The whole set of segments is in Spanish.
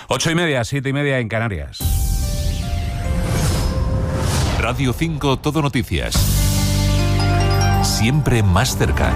8:30, 7:30 en Canarias. Radio 5 Todo Noticias. Siempre más cerca.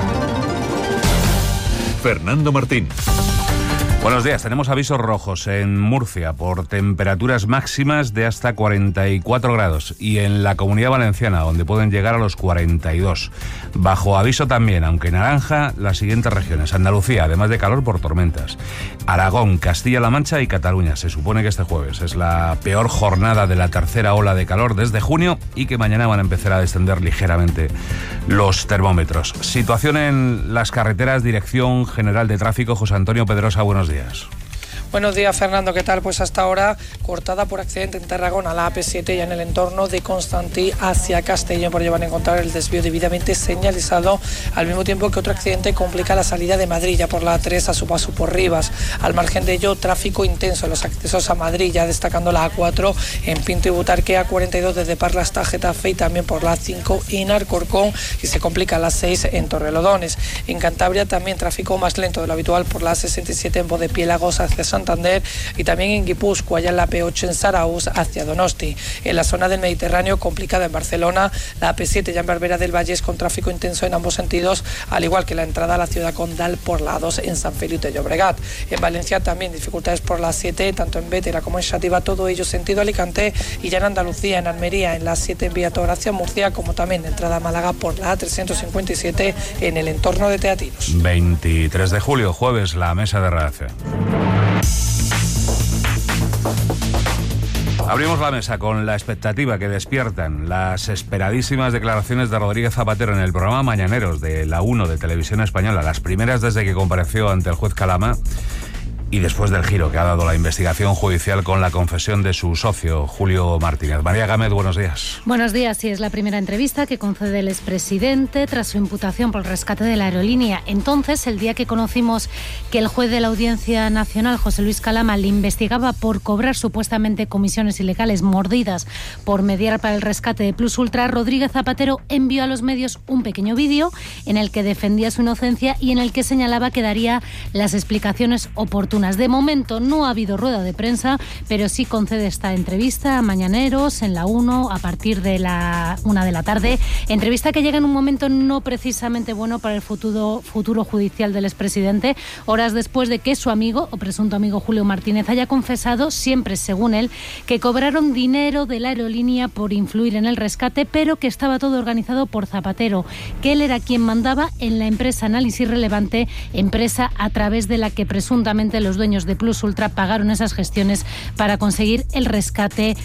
Fernando Martín. Buenos días. Tenemos avisos rojos en Murcia por temperaturas máximas de hasta 44 grados y en la Comunidad Valenciana, donde pueden llegar a los 42. Bajo aviso también, aunque naranja, las siguientes regiones: Andalucía, además de calor por tormentas; Aragón, Castilla-La Mancha y Cataluña. Se supone que este jueves es la peor jornada de la tercera ola de calor desde junio y que mañana van a empezar a descender ligeramente los termómetros. Situación en las carreteras, Dirección General de Tráfico. José Antonio Pedrosa, buenos días. Buenos días, Fernando, ¿qué tal? Pues hasta ahora cortada por accidente en Tarragona, la AP7 ya en el entorno de Constantí hacia Castellón, por llevar a encontrar el desvío debidamente señalizado, al mismo tiempo que otro accidente complica la salida de Madrid ya por la A3 a su paso por Rivas. Al margen de ello, tráfico intenso en los accesos a Madrid, ya destacando la A4 en Pinto y Butarque, A42 desde Parla hasta Getafe y también por la A5 en Alcorcón, y se complica la 6 en Torrelodones. En Cantabria también tráfico más lento de lo habitual por la A67 en Bodepiélagos hacia Santander, y también en Guipúzcoa, allá en la P8 en Zarauz hacia Donosti. En la zona del Mediterráneo complicada en Barcelona, la AP7 ya en Barberá del Vallès con tráfico intenso en ambos sentidos, al igual que la entrada a la ciudad condal por la A2 en San Feliu de Llobregat. En Valencia también dificultades por la A7, tanto en Bétera como en Xàtiva, todo ello sentido Alicante, y ya en Andalucía, en Almería, en la A7 en Viator hacia Murcia, como también entrada a Málaga por la A357 en el entorno de Teatinos. 23 de julio, jueves, la mesa de redacción. Abrimos la mesa con la expectativa que despiertan las esperadísimas declaraciones de Rodríguez Zapatero en el programa Mañaneros de la 1 de Televisión Española, las primeras desde que compareció ante el juez Calama, y después del giro que ha dado la investigación judicial con la confesión de su socio, Julio Martínez. María Gámez, buenos días. Buenos días. Sí, es la primera entrevista que concede el expresidente tras su imputación por el rescate de la aerolínea. Entonces, el día que conocimos que el juez de la Audiencia Nacional, José Luis Calama, le investigaba por cobrar supuestamente comisiones ilegales mordidas por mediar para el rescate de Plus Ultra, Rodríguez Zapatero envió a los medios un pequeño vídeo en el que defendía su inocencia y en el que señalaba que daría las explicaciones oportunas. De momento no ha habido rueda de prensa, pero sí concede esta entrevista a Mañaneros en la 1 a partir de la 1 de la tarde. Entrevista que llega en un momento no precisamente bueno para el futuro judicial del expresidente, horas después de que su amigo o presunto amigo Julio Martínez haya confesado, siempre según él, que cobraron dinero de la aerolínea por influir en el rescate, pero que estaba todo organizado por Zapatero, que él era quien mandaba en la empresa Análisis Relevante, empresa a través de la que presuntamente los dueños de Plus Ultra pagaron esas gestiones para conseguir el rescate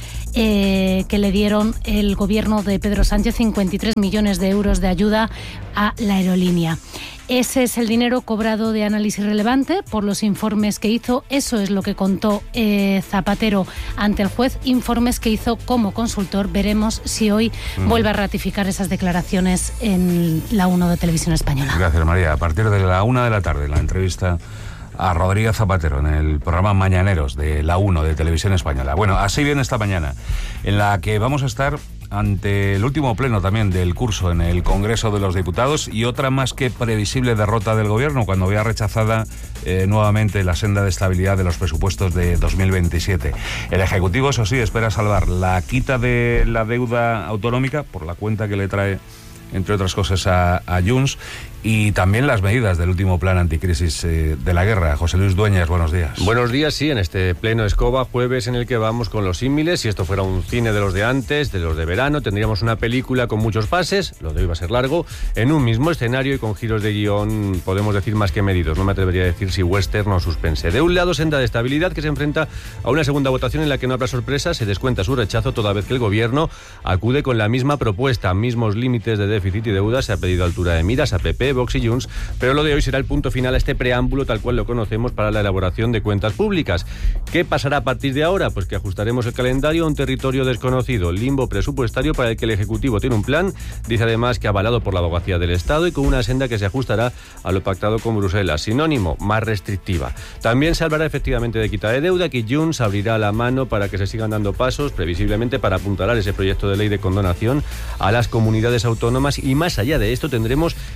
que le dieron el gobierno de Pedro Sánchez, 53 millones de euros de ayuda a la aerolínea. Ese es el dinero cobrado de Análisis Relevante por los informes que hizo. Eso es lo que contó Zapatero ante el juez, informes que hizo como consultor. Veremos si hoy vuelve a ratificar esas declaraciones en la 1 de Televisión Española. Gracias, María. A partir de la 1 de la tarde, la entrevista a Rodríguez Zapatero en el programa Mañaneros de la 1 de Televisión Española. Bueno, así viene esta mañana, en la que vamos a estar ante el último pleno también del curso en el Congreso de los Diputados y otra más que previsible derrota del Gobierno cuando vea rechazada nuevamente la senda de estabilidad de los presupuestos de 2027. El Ejecutivo, eso sí, espera salvar la quita de la deuda autonómica por la cuenta que le trae, entre otras cosas, a Junts, y también las medidas del último plan anticrisis de la guerra. José Luis Dueñas, buenos días. Buenos días, sí, en este pleno Escoba, jueves en el que vamos con los símiles. Si esto fuera un cine de los de antes, de los de verano, tendríamos una película con muchos pases, lo de hoy va a ser largo, en un mismo escenario y con giros de guión, podemos decir, más que medidos. No me atrevería a decir si western o suspense. De un lado, senda de estabilidad que se enfrenta a una segunda votación en la que no habrá sorpresa, se descuenta su rechazo toda vez que el Gobierno acude con la misma propuesta, mismos límites de déficit y deuda, se ha pedido altura de miras a PP, Vox y Junts, pero lo de hoy será el punto final a este preámbulo tal cual lo conocemos para la elaboración de cuentas públicas. ¿Qué pasará a partir de ahora? Pues que ajustaremos el calendario a un territorio desconocido, limbo presupuestario para el que el Ejecutivo tiene un plan, dice además que avalado por la Abogacía del Estado y con una senda que se ajustará a lo pactado con Bruselas, sinónimo, más restrictiva. También se hablará efectivamente de quita de deuda, que Junts abrirá la mano para que se sigan dando pasos, previsiblemente para apuntalar ese proyecto de ley de condonación a las comunidades autónomas, y más allá de esto tendremos examen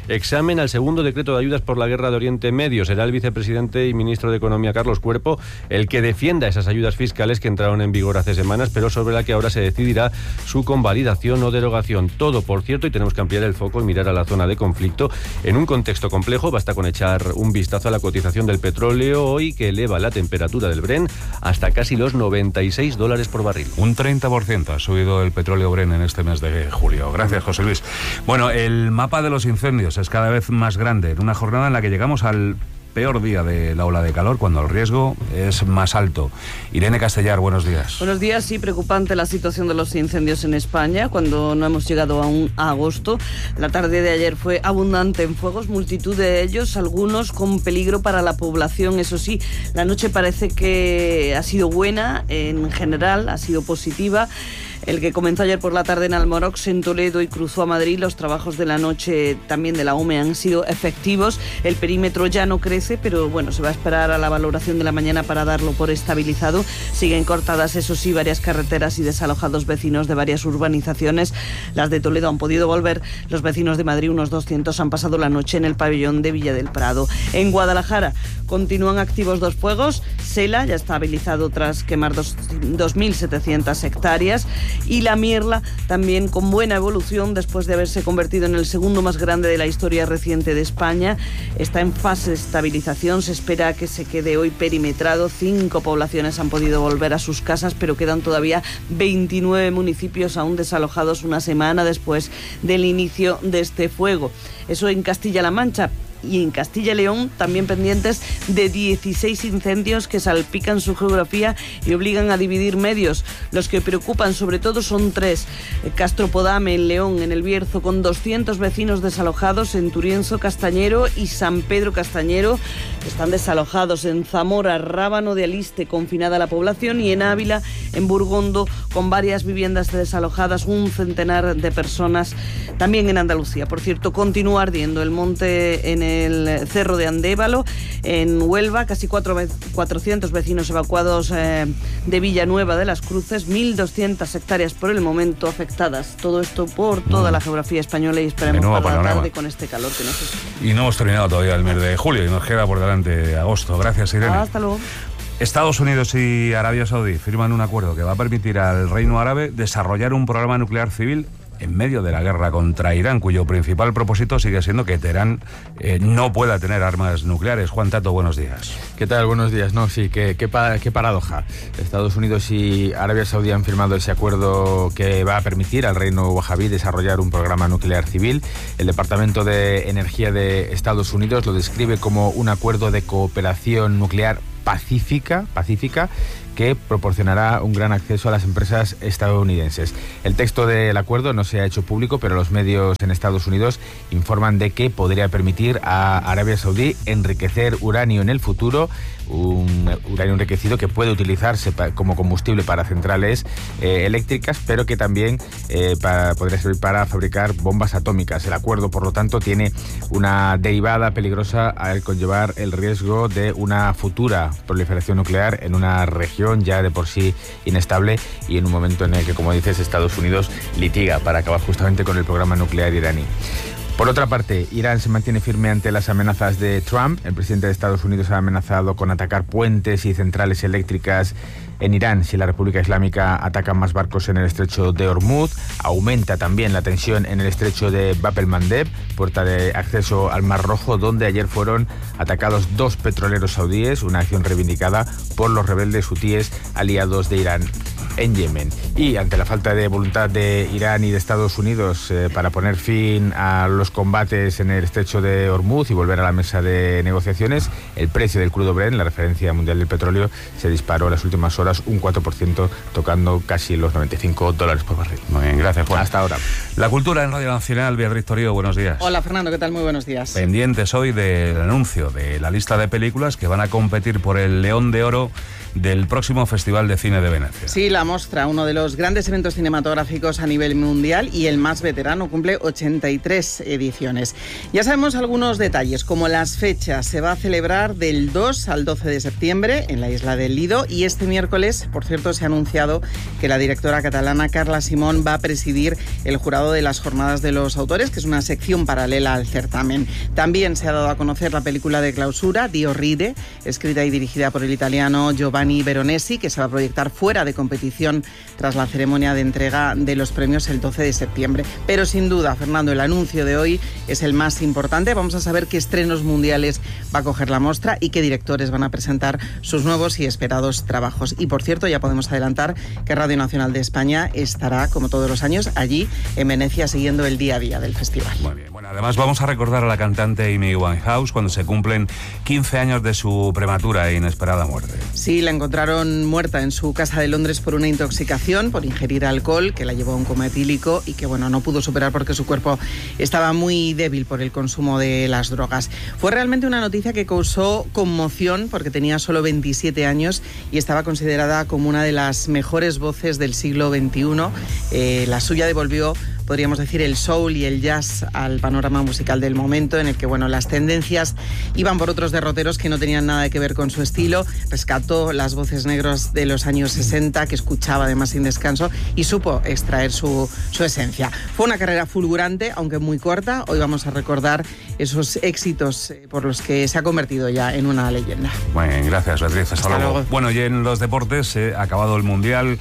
dictamen al segundo decreto de ayudas por la guerra de Oriente Medio. Será el vicepresidente y ministro de Economía, Carlos Cuerpo, el que defienda esas ayudas fiscales que entraron en vigor hace semanas, pero sobre la que ahora se decidirá su convalidación o derogación. Todo, por cierto, y tenemos que ampliar el foco y mirar a la zona de conflicto en un contexto complejo. Basta con echar un vistazo a la cotización del petróleo hoy, que eleva la temperatura del Brent hasta casi los $96 por barril. Un 30% ha subido el petróleo Brent en este mes de julio. Gracias, José Luis. Bueno, el mapa de los incendios es cada vez más grande en una jornada en la que llegamos al peor día de la ola de calor, cuando el riesgo es más alto. Irene Castellar, buenos días. Buenos días. Sí, preocupante la situación de los incendios en España, cuando no hemos llegado aún a agosto. La tarde de ayer fue abundante en fuegos, multitud de ellos, algunos con peligro para la población. Eso sí, la noche parece que ha sido buena, en general, ha sido positiva. El que comenzó ayer por la tarde en Almorox, en Toledo, y cruzó a Madrid, los trabajos de la noche también de la OME han sido efectivos. El perímetro ya no crece, pero bueno, se va a esperar a la valoración de la mañana para darlo por estabilizado. Siguen cortadas, eso sí, varias carreteras y desalojados vecinos de varias urbanizaciones. Las de Toledo han podido volver. Los vecinos de Madrid, unos 200, han pasado la noche en el pabellón de Villa del Prado. En Guadalajara continúan activos dos fuegos. Sela ya está habilitado tras quemar 2.700 hectáreas. Y la Mierla también con buena evolución después de haberse convertido en el segundo más grande de la historia reciente de España. Está en fase de estabilización, se espera que se quede hoy perimetrado. 5 poblaciones han podido volver a sus casas, pero quedan todavía 29 municipios aún desalojados una semana después del inicio de este fuego. Eso en Castilla-La Mancha. Y en Castilla y León también pendientes de 16 incendios que salpican su geografía y obligan a dividir medios. Los que preocupan sobre todo son 3. Castropodame en León, en El Bierzo, con 200 vecinos desalojados. En Turienzo, Castañero y San Pedro Castañero están desalojados. En Zamora, Rábano de Aliste, confinada la población. Y en Ávila, en Burgondo, con varias viviendas desalojadas, un centenar de personas. También en Andalucía, por cierto, continúa ardiendo el monte en el Cerro de Andévalo. En Huelva, casi 400 vecinos evacuados de Villanueva de las Cruces, 1.200 hectáreas por el momento afectadas. Todo esto por toda la geografía española, y esperemos para la tarde con este calor que nos espera. Y no hemos terminado todavía el mes de julio y nos queda por delante agosto. Gracias, Irene. Hasta luego. Estados Unidos y Arabia Saudí firman un acuerdo que va a permitir al Reino Árabe desarrollar un programa nuclear civil en medio de la guerra contra Irán, cuyo principal propósito sigue siendo que Teherán no pueda tener armas nucleares. Juan Tato, buenos días. ¿Qué tal? Buenos días. No, sí, qué paradoja. Estados Unidos y Arabia Saudí han firmado ese acuerdo que va a permitir al Reino Wahabí desarrollar un programa nuclear civil. El Departamento de Energía de Estados Unidos lo describe como un acuerdo de cooperación nuclear pacífica que proporcionará un gran acceso a las empresas estadounidenses. El texto del acuerdo no se ha hecho público, pero los medios en Estados Unidos informan de que podría permitir a Arabia Saudí enriquecer uranio en el futuro, un uranio enriquecido que puede utilizarse como combustible para centrales eléctricas, pero que también podría servir para fabricar bombas atómicas. El acuerdo, por lo tanto, tiene una derivada peligrosa al conllevar el riesgo de una futura proliferación nuclear en una región ya de por sí inestable y en un momento en el que, como dices, Estados Unidos litiga para acabar justamente con el programa nuclear iraní. Por otra parte, Irán se mantiene firme ante las amenazas de Trump. El presidente de Estados Unidos ha amenazado con atacar puentes y centrales eléctricas en Irán si la República Islámica ataca más barcos en el estrecho de Hormuz. Aumenta también la tensión en el estrecho de Bab el-Mandeb, puerta de acceso al Mar Rojo, donde ayer fueron atacados 2 petroleros saudíes, una acción reivindicada por los rebeldes hutíes aliados de Irán en Yemen. Y ante la falta de voluntad de Irán y de Estados Unidos para poner fin a los combates en el estrecho de Hormuz y volver a la mesa de negociaciones, el precio del crudo Brent, la referencia mundial del petróleo, se disparó en las últimas horas un 4%, tocando casi los $95 por barril. Muy bien, gracias, Juan. Hasta ahora. La cultura en Radio Nacional, Beatriz Torío, buenos días. Hola, Fernando, ¿qué tal? Muy buenos días. Pendientes hoy del anuncio de la lista de películas que van a competir por el León de Oro del próximo Festival de Cine de Venecia. Sí, la La Mostra, uno de los grandes eventos cinematográficos a nivel mundial y el más veterano, cumple 83 ediciones. Ya sabemos algunos detalles, como las fechas. Se va a celebrar del 2 al 12 de septiembre en la isla del Lido, y este miércoles, por cierto, se ha anunciado que la directora catalana Carla Simón va a presidir el jurado de las Jornadas de los Autores, que es una sección paralela al certamen. También se ha dado a conocer la película de clausura, Dio Ride, escrita y dirigida por el italiano Giovanni Veronesi, que se va a proyectar fuera de competición tras la ceremonia de entrega de los premios el 12 de septiembre. Pero sin duda, Fernando, el anuncio de hoy es el más importante. Vamos a saber qué estrenos mundiales va a coger la Mostra y qué directores van a presentar sus nuevos y esperados trabajos. Y por cierto, ya podemos adelantar que Radio Nacional de España estará, como todos los años, allí en Venecia siguiendo el día a día del festival. Muy bien. Bueno, además vamos a recordar a la cantante Amy Winehouse cuando se cumplen 15 años de su prematura e inesperada muerte. Sí, la encontraron muerta en su casa de Londres por una intoxicación, por ingerir alcohol, que la llevó a un coma etílico y que, no pudo superar porque su cuerpo estaba muy débil por el consumo de las drogas. Fue realmente una noticia que causó conmoción porque tenía solo 27 años y estaba considerada como una de las mejores voces del siglo XXI. La suya devolvió, podríamos decir, el soul y el jazz al panorama musical del momento, en el que, las tendencias iban por otros derroteros que no tenían nada que ver con su estilo. Rescató las voces negras de los años 60, que escuchaba además sin descanso, y supo extraer su esencia. Fue una carrera fulgurante, aunque muy corta. Hoy vamos a recordar esos éxitos por los que se ha convertido ya en una leyenda. Bueno, gracias, Beatriz. Hasta luego. Bueno, y en los deportes, ha acabado el Mundial.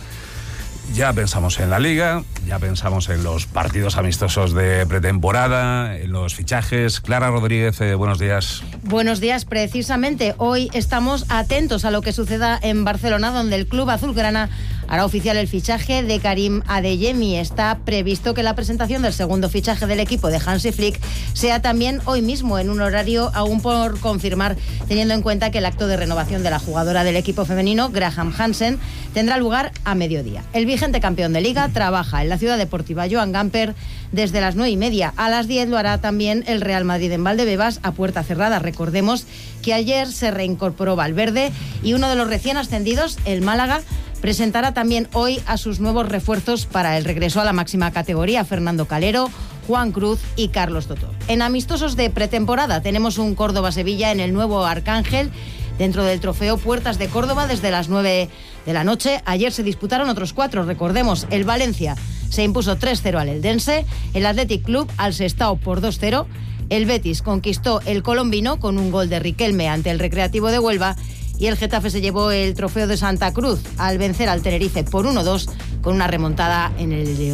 Ya pensamos en la Liga, ya pensamos en los partidos amistosos de pretemporada, en los fichajes. Clara Rodríguez, buenos días. Buenos días. Precisamente hoy estamos atentos a lo que suceda en Barcelona, donde el club azulgrana hará oficial el fichaje de Karim Adeyemi. Está previsto que la presentación del segundo fichaje del equipo de Hansi Flick sea también hoy mismo, en un horario aún por confirmar, teniendo en cuenta que el acto de renovación de la jugadora del equipo femenino, Graham Hansen, tendrá lugar a mediodía. El vigente campeón de Liga trabaja en la ciudad deportiva Joan Gamper desde las 9:30. A las 10 lo hará también el Real Madrid en Valdebebas a puerta cerrada. Recordemos que ayer se reincorporó Valverde y uno de los recién ascendidos, el Málaga, presentará también hoy a sus nuevos refuerzos para el regreso a la máxima categoría: Fernando Calero, Juan Cruz y Carlos Totó. En amistosos de pretemporada tenemos un Córdoba-Sevilla en el nuevo Arcángel, dentro del trofeo Puertas de Córdoba, desde las 9 de la noche. Ayer se disputaron otros 4. Recordemos, el Valencia se impuso 3-0 al Eldense, el Athletic Club al Sestao por 2-0, el Betis conquistó el Colombino con un gol de Riquelme ante el Recreativo de Huelva, y el Getafe se llevó el trofeo de Santa Cruz al vencer al Tenerife por 1-2 con una remontada en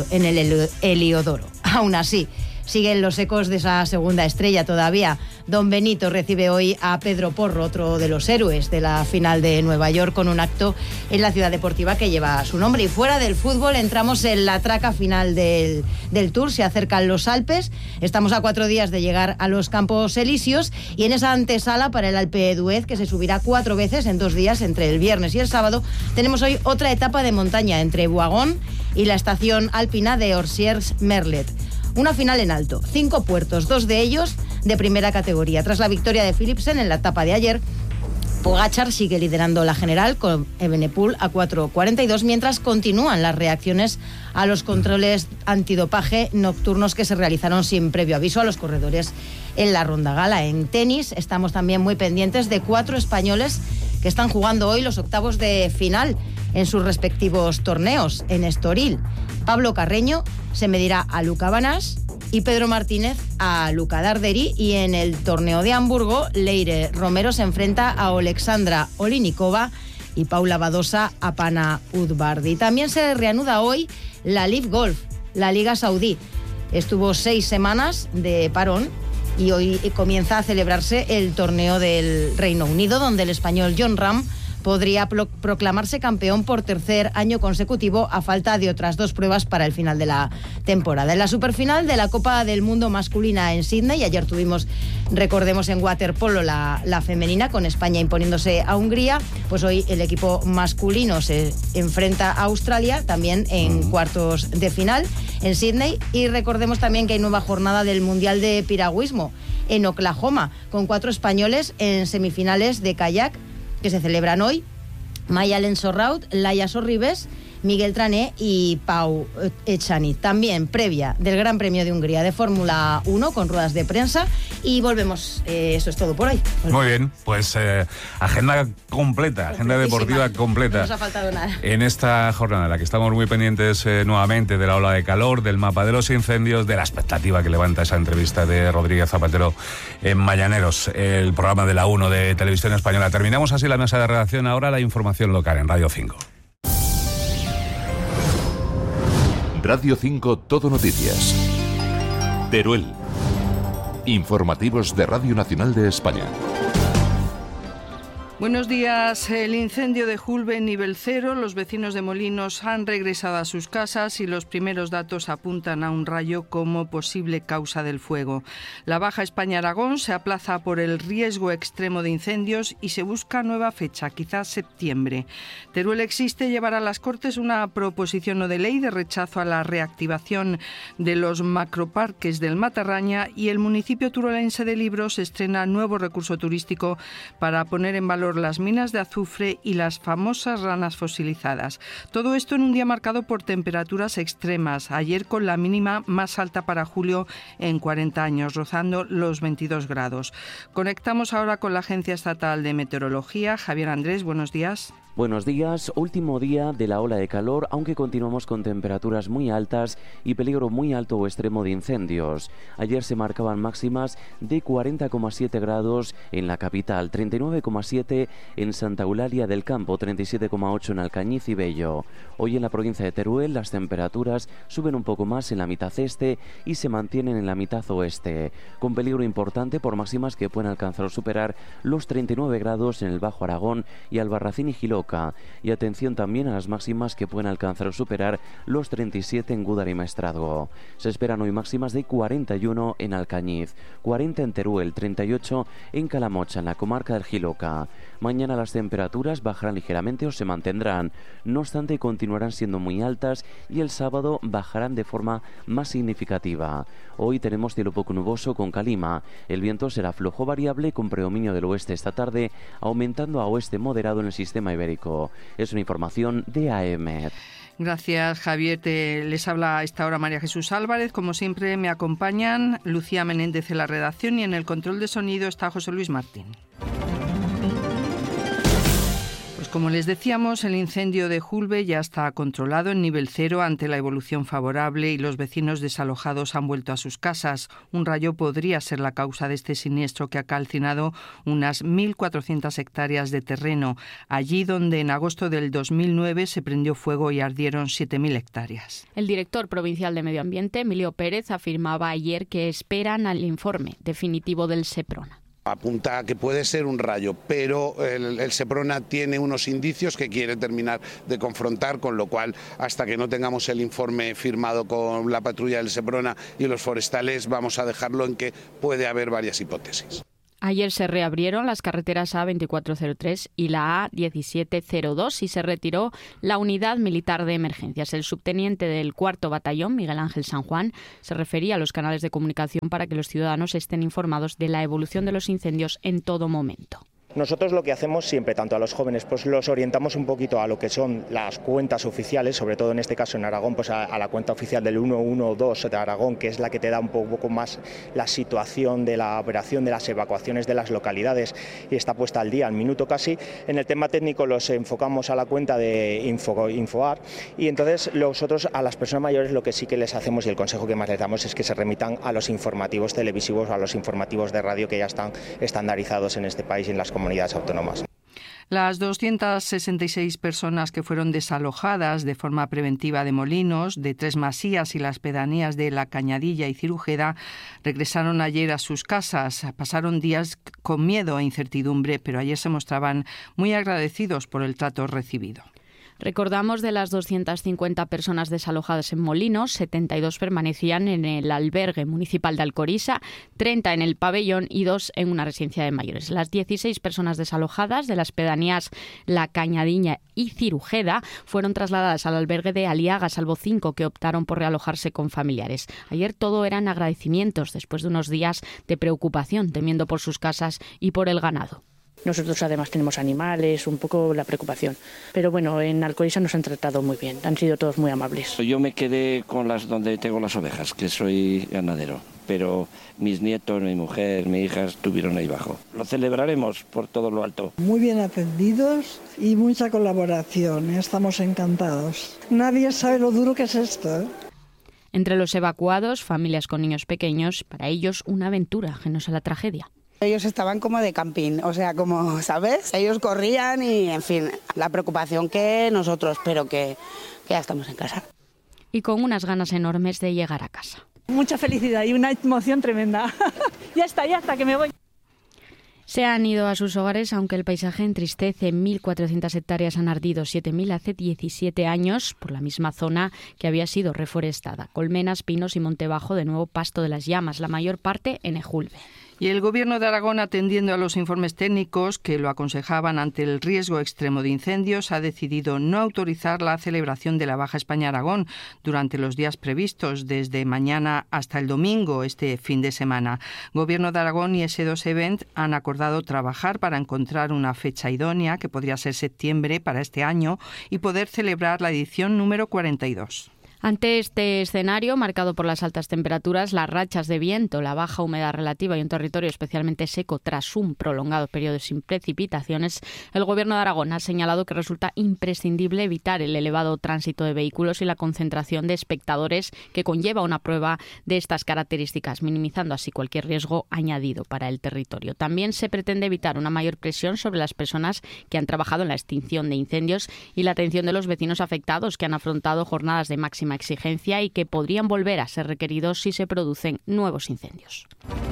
el Heliodoro. Aún así, siguen los ecos de esa segunda estrella todavía. Don Benito recibe hoy a Pedro Porro, otro de los héroes de la final de Nueva York, con un acto en la ciudad deportiva que lleva su nombre. Y fuera del fútbol entramos en la traca final del Tour. Se acercan los Alpes. Estamos a 4 días de llegar a los Campos Elíseos y en esa antesala para el Alpe d'Huez, que se subirá 4 veces en 2 días, entre el viernes y el sábado, tenemos hoy otra etapa de montaña entre Boagón y la estación alpina de Orsières-Merlet. Una final en alto, 5 puertos, 2 de ellos de primera categoría. Tras la victoria de Philipsen en la etapa de ayer, Pogačar sigue liderando la general con Evenepoel a 4:42, mientras continúan las reacciones a los controles antidopaje nocturnos que se realizaron sin previo aviso a los corredores en la ronda gala. En tenis estamos también muy pendientes de 4 españoles que están jugando hoy los octavos de final en sus respectivos torneos. En Estoril, Pablo Carreño se medirá a Luca Banás y Pedro Martínez a Luca Darderi, y en el torneo de Hamburgo, Leire Romero se enfrenta a Alexandra Olinikova y Paula Badosa a Pana Udvardi. También se reanuda hoy la Live Golf, la Liga Saudí. Estuvo 6 semanas de parón y hoy comienza a celebrarse el torneo del Reino Unido, donde el español Jon Rahm podría proclamarse campeón por 3er año consecutivo, a falta de otras 2 pruebas para el final de la temporada. En la superfinal de la Copa del Mundo masculina en Sydney, ayer tuvimos, recordemos, en waterpolo la femenina, con España imponiéndose a Hungría, pues hoy el equipo masculino se enfrenta a Australia, también en cuartos de final en Sydney. Y recordemos también que hay nueva jornada del Mundial de Piragüismo en Oklahoma, con 4 españoles en semifinales de kayak que se celebran hoy: Maya Lensorraut, Laia Sorribes Miguel Trané y Pau Echani. También previa del Gran Premio de Hungría de Fórmula 1 con ruedas de prensa y volvemos. Eso es todo por hoy. Muy bien, pues agenda completa, agenda deportiva completa. No nos ha faltado nada. En esta jornada en la que estamos muy pendientes nuevamente de la ola de calor, del mapa de los incendios, de la expectativa que levanta esa entrevista de Rodríguez Zapatero en Mañaneros, el programa de la 1 de Televisión Española. Terminamos así la mesa de redacción, ahora la información local en Radio 5. Radio 5 Todo Noticias. Teruel. Informativos de Radio Nacional de España. Buenos días. El incendio de Julbe, nivel 0. Los vecinos de Molinos han regresado a sus casas y los primeros datos apuntan a un rayo como posible causa del fuego. La Baja España-Aragón se aplaza por el riesgo extremo de incendios y se busca nueva fecha, quizás septiembre. Teruel Existe llevará a las Cortes una proposición no de ley de rechazo a la reactivación de los macroparques del Matarraña y el municipio turolense de Libros estrena nuevo recurso turístico para poner en valor las minas de azufre y las famosas ranas fosilizadas. Todo esto en un día marcado por temperaturas extremas, ayer con la mínima más alta para julio en 40 años, rozando los 22 grados. Conectamos ahora con la Agencia Estatal de Meteorología. Javier Andrés, buenos días. Buenos días, último día de la ola de calor, aunque continuamos con temperaturas muy altas y peligro muy alto o extremo de incendios. Ayer se marcaban máximas de 40,7 grados en la capital, 39,7 en Santa Eulalia del Campo, 37,8 en Alcañiz y Bello. Hoy en la provincia de Teruel las temperaturas suben un poco más en la mitad este y se mantienen en la mitad oeste, con peligro importante por máximas que pueden alcanzar o superar los 39 grados en el Bajo Aragón y Albarracín y Giloca. Y atención también a las máximas que pueden alcanzar o superar los 37 en Gúdar y Maestrazgo. Se esperan hoy máximas de 41 en Alcañiz, 40 en Teruel, 38 en Calamocha, en la comarca del Giloca. Mañana las temperaturas bajarán ligeramente o se mantendrán, no obstante continuarán siendo muy altas y el sábado bajarán de forma más significativa. Hoy tenemos cielo poco nuboso con calima, el viento será flojo variable con predominio del oeste esta tarde, aumentando a oeste moderado en el sistema ibérico. Es una información de AEMET. Gracias, Javier. Les habla a esta hora María Jesús Álvarez. Como siempre me acompañan Lucía Menéndez en la redacción y en el control de sonido está José Luis Martín. Pues como les decíamos, el incendio de Julbe ya está controlado en nivel 0 ante la evolución favorable y los vecinos desalojados han vuelto a sus casas. Un rayo podría ser la causa de este siniestro que ha calcinado unas 1.400 hectáreas de terreno, allí donde en agosto del 2009 se prendió fuego y ardieron 7.000 hectáreas. El director provincial de Medio Ambiente, Emilio Pérez, afirmaba ayer que esperan al informe definitivo del Seprona. Apunta a que puede ser un rayo, pero el Seprona tiene unos indicios que quiere terminar de confrontar, con lo cual hasta que no tengamos el informe firmado con la patrulla del Seprona y los forestales vamos a dejarlo en que puede haber varias hipótesis. Ayer se reabrieron las carreteras A2403 y la A1702 y se retiró la unidad militar de emergencias. El subteniente del 4º Batallón, Miguel Ángel San Juan, se refería a los canales de comunicación para que los ciudadanos estén informados de la evolución de los incendios en todo momento. Nosotros lo que hacemos siempre, tanto a los jóvenes, pues los orientamos un poquito a lo que son las cuentas oficiales, sobre todo en este caso en Aragón, pues a la cuenta oficial del 112 de Aragón, que es la que te da un poco más la situación de la operación, de las evacuaciones de las localidades y está puesta al día, al minuto casi. En el tema técnico los enfocamos a la cuenta de Infoar y entonces nosotros a las personas mayores lo que sí que les hacemos y el consejo que más les damos es que se remitan a los informativos televisivos, a los informativos de radio que ya están estandarizados en este país y en las comunidades autónomas. Las 266 personas que fueron desalojadas de forma preventiva de Molinos, de Tres Masías y las pedanías de La Cañadilla y Cirujeda regresaron ayer a sus casas. Pasaron días con miedo e incertidumbre, pero ayer se mostraban muy agradecidos por el trato recibido. Recordamos, de las 250 personas desalojadas en Molinos, 72 permanecían en el albergue municipal de Alcorisa, 30 en el pabellón y 2 en una residencia de mayores. Las 16 personas desalojadas de las pedanías La Cañadilla y Cirujeda fueron trasladadas al albergue de Aliaga, salvo 5 que optaron por realojarse con familiares. Ayer todo eran agradecimientos después de unos días de preocupación, temiendo por sus casas y por el ganado. Nosotros además tenemos animales, un poco la preocupación. Pero bueno, en Alcoriza nos han tratado muy bien, han sido todos muy amables. Yo me quedé con donde tengo las ovejas, que soy ganadero, pero mis nietos, mi mujer, mi hija estuvieron ahí abajo. Lo celebraremos por todo lo alto. Muy bien atendidos y mucha colaboración, estamos encantados. Nadie sabe lo duro que es esto, ¿eh? Entre los evacuados, familias con niños pequeños, para ellos una aventura ajenos a la tragedia. Ellos estaban como de camping, o sea, como, ¿sabes? Ellos corrían y, en fin, la preocupación que nosotros, pero que ya estamos en casa. Y con unas ganas enormes de llegar a casa. Mucha felicidad y una emoción tremenda. Ya está, que me voy. Se han ido a sus hogares, aunque el paisaje entristece. 1.400 hectáreas han ardido, 7.000 hace 17 años, por la misma zona que había sido reforestada. Colmenas, pinos y monte bajo, de nuevo pasto de las llamas, la mayor parte en Ejulbe. Y el Gobierno de Aragón, atendiendo a los informes técnicos que lo aconsejaban ante el riesgo extremo de incendios, ha decidido no autorizar la celebración de la Baja España-Aragón durante los días previstos, desde mañana hasta el domingo, este fin de semana. Gobierno de Aragón y S2 Event han acordado trabajar para encontrar una fecha idónea, que podría ser septiembre para este año, y poder celebrar la edición número 42. Ante este escenario, marcado por las altas temperaturas, las rachas de viento, la baja humedad relativa y un territorio especialmente seco tras un prolongado periodo sin precipitaciones, el Gobierno de Aragón ha señalado que resulta imprescindible evitar el elevado tránsito de vehículos y la concentración de espectadores que conlleva una prueba de estas características, minimizando así cualquier riesgo añadido para el territorio. También se pretende evitar una mayor presión sobre las personas que han trabajado en la extinción de incendios y la atención de los vecinos afectados, que han afrontado jornadas de máxima exigencia y que podrían volver a ser requeridos si se producen nuevos incendios.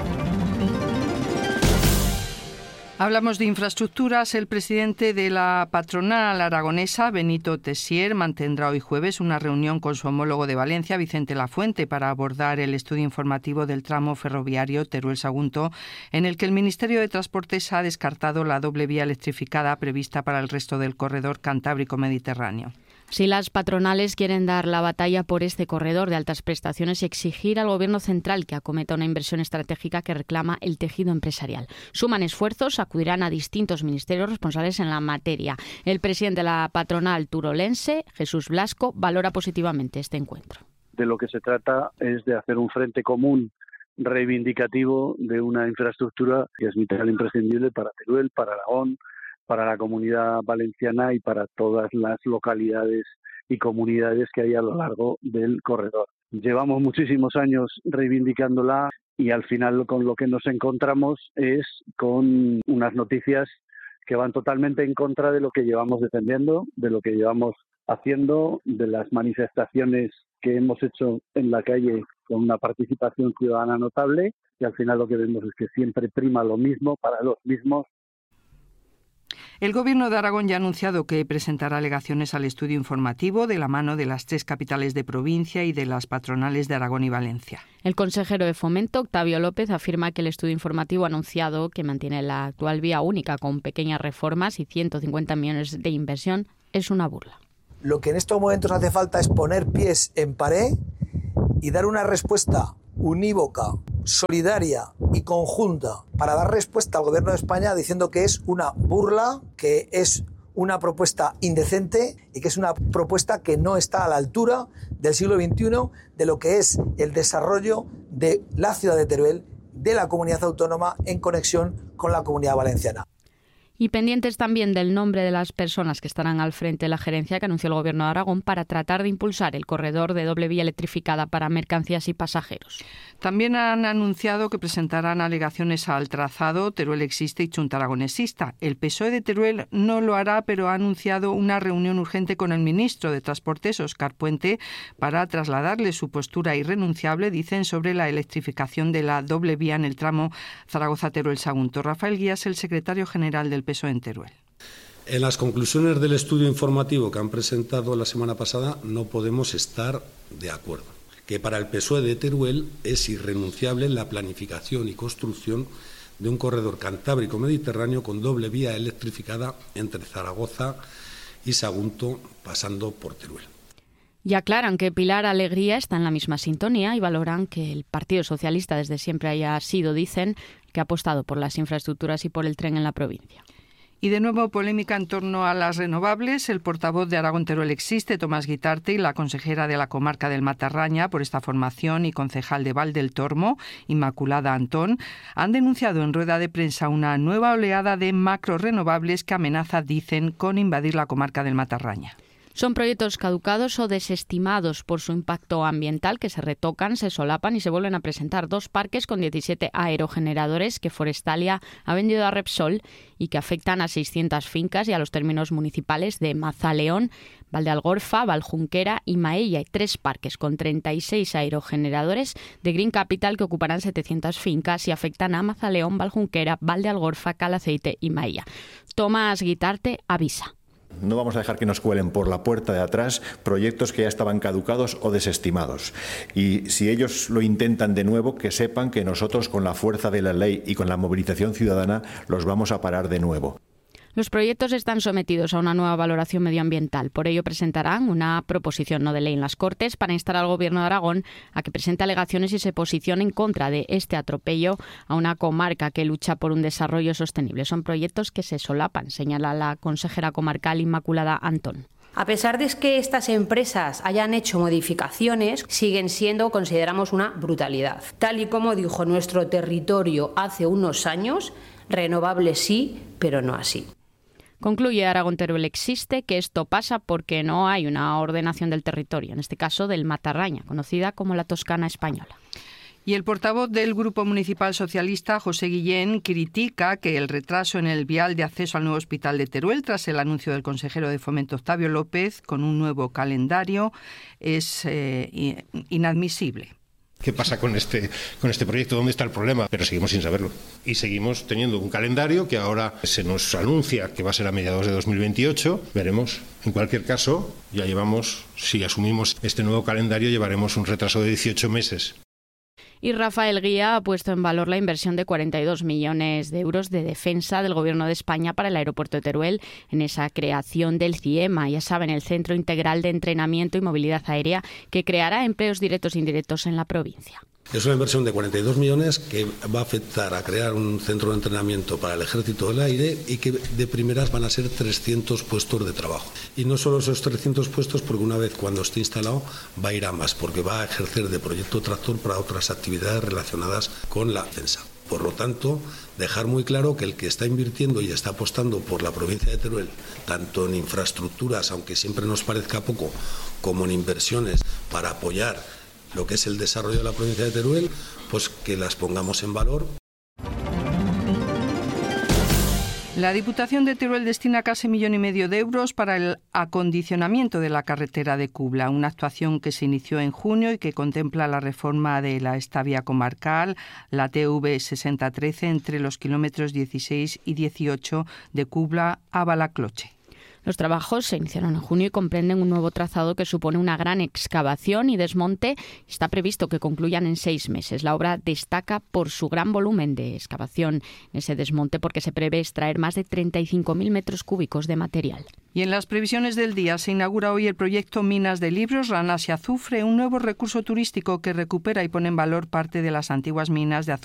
Hablamos de infraestructuras. El presidente de la patronal aragonesa, Benito Tessier, mantendrá hoy jueves una reunión con su homólogo de Valencia, Vicente Lafuente, para abordar el estudio informativo del tramo ferroviario Teruel-Sagunto, en el que el Ministerio de Transportes ha descartado la doble vía electrificada prevista para el resto del corredor Cantábrico-Mediterráneo. Si las patronales quieren dar la batalla por este corredor de altas prestaciones y exigir al Gobierno central que acometa una inversión estratégica que reclama el tejido empresarial. Suman esfuerzos, acudirán a distintos ministerios responsables en la materia. El presidente de la patronal turolense, Jesús Blasco, valora positivamente este encuentro. De lo que se trata es de hacer un frente común reivindicativo de una infraestructura que es vital e imprescindible para Teruel, para Aragón, para la Comunidad Valenciana y para todas las localidades y comunidades que hay a lo largo del corredor. Llevamos muchísimos años reivindicándola y al final con lo que nos encontramos es con unas noticias que van totalmente en contra de lo que llevamos defendiendo, de lo que llevamos haciendo, de las manifestaciones que hemos hecho en la calle con una participación ciudadana notable, y al final lo que vemos es que siempre prima lo mismo para los mismos. El Gobierno de Aragón ya ha anunciado que presentará alegaciones al estudio informativo de la mano de las 3 capitales de provincia y de las patronales de Aragón y Valencia. El consejero de Fomento, Octavio López, afirma que el estudio informativo ha anunciado que mantiene la actual vía única con pequeñas reformas y 150 millones de inversión es una burla. Lo que en estos momentos hace falta es poner pies en pared y dar una respuesta unívoca, solidaria y conjunta para dar respuesta al Gobierno de España diciendo que es una burla, que es una propuesta indecente y que es una propuesta que no está a la altura del siglo XXI de lo que es el desarrollo de la ciudad de Teruel, de la comunidad autónoma en conexión con la Comunidad Valenciana. Y pendientes también del nombre de las personas que estarán al frente de la gerencia que anunció el Gobierno de Aragón para tratar de impulsar el corredor de doble vía electrificada para mercancías y pasajeros. También han anunciado que presentarán alegaciones al trazado Teruel existe y Chunta Aragón exista. El PSOE de Teruel no lo hará, pero ha anunciado una reunión urgente con el ministro de Transportes, Óscar Puente, para trasladarle su postura irrenunciable, dicen, sobre la electrificación de la doble vía en el tramo Zaragoza-Teruel-Sagunto. Rafael Guías, el secretario general del PSOE en Teruel. En las conclusiones del estudio informativo que han presentado la semana pasada no podemos estar de acuerdo. Que para el PSOE de Teruel es irrenunciable la planificación y construcción de un corredor cantábrico-mediterráneo con doble vía electrificada entre Zaragoza y Sagunto, pasando por Teruel. Y aclaran que Pilar Alegría está en la misma sintonía y valoran que el Partido Socialista desde siempre haya sido, dicen, que ha apostado por las infraestructuras y por el tren en la provincia. Y de nuevo polémica en torno a las renovables. El portavoz de Aragón Teruel Existe, Tomás Guitarte, y la consejera de la comarca del Matarraña por esta formación y concejal de Val del Tormo, Inmaculada Antón, han denunciado en rueda de prensa una nueva oleada de macrorrenovables que amenaza, dicen, con invadir la comarca del Matarraña. Son proyectos caducados o desestimados por su impacto ambiental que se retocan, se solapan y se vuelven a presentar. 2 parques con 17 aerogeneradores que Forestalia ha vendido a Repsol y que afectan a 600 fincas y a los términos municipales de Mazaleón, Valdealgorfa, Valjunquera y Maella. Y 3 parques con 36 aerogeneradores de Green Capital que ocuparán 700 fincas y afectan a Mazaleón, Valjunquera, Valdealgorfa, Calaceite y Maella. Tomás Guitarte avisa. No vamos a dejar que nos cuelen por la puerta de atrás proyectos que ya estaban caducados o desestimados. Y si ellos lo intentan de nuevo, que sepan que nosotros, con la fuerza de la ley y con la movilización ciudadana, los vamos a parar de nuevo. Los proyectos están sometidos a una nueva valoración medioambiental. Por ello presentarán una proposición no de ley en las Cortes para instar al Gobierno de Aragón a que presente alegaciones y se posicione en contra de este atropello a una comarca que lucha por un desarrollo sostenible. Son proyectos que se solapan, señala la consejera comarcal Inmaculada Antón. A pesar de que estas empresas hayan hecho modificaciones, siguen siendo, consideramos, una brutalidad. Tal y como dijo nuestro territorio hace unos años, renovables sí, pero no así. Concluye Aragón Teruel Existe que esto pasa porque no hay una ordenación del territorio, en este caso del Matarraña, conocida como la Toscana española. Y el portavoz del Grupo Municipal Socialista, José Guillén, critica que el retraso en el vial de acceso al nuevo hospital de Teruel, tras el anuncio del consejero de Fomento Octavio López, con un nuevo calendario, es inadmisible. ¿Qué pasa con este proyecto? ¿Dónde está el problema? Pero seguimos sin saberlo. Y seguimos teniendo un calendario que ahora se nos anuncia que va a ser a mediados de 2028. Veremos. En cualquier caso, ya llevamos, si asumimos este nuevo calendario, llevaremos un retraso de 18 meses. Y Rafael Guía ha puesto en valor la inversión de 42 millones de euros de defensa del Gobierno de España para el aeropuerto de Teruel en esa creación del CIEMA, ya saben, el Centro Integral de Entrenamiento y Movilidad Aérea, que creará empleos directos e indirectos en la provincia. Es una inversión de 42 millones que va a afectar a crear un centro de entrenamiento para el Ejército del Aire y que de primeras van a ser 300 puestos de trabajo. Y no solo esos 300 puestos, porque una vez cuando esté instalado va a ir a más, porque va a ejercer de proyecto tractor para otras actividades relacionadas con la defensa. Por lo tanto, dejar muy claro que el que está invirtiendo y está apostando por la provincia de Teruel, tanto en infraestructuras, aunque siempre nos parezca poco, como en inversiones para apoyar lo que es el desarrollo de la provincia de Teruel, pues que las pongamos en valor. La Diputación de Teruel destina casi 1,5 millones de euros para el acondicionamiento de la carretera de Cubla, una actuación que se inició en junio y que contempla la reforma de esta vía comarcal, la TV 6013, entre los kilómetros 16 y 18 de Cubla a Balacloche. Los trabajos se iniciaron en junio y comprenden un nuevo trazado que supone una gran excavación y desmonte. Está previsto que concluyan en 6 meses. La obra destaca por su gran volumen de excavación en ese desmonte, porque se prevé extraer más de 35.000 metros cúbicos de material. Y en las previsiones del día se inaugura hoy el proyecto Minas de Libros, Ranas y Azufre, un nuevo recurso turístico que recupera y pone en valor parte de las antiguas minas de azufre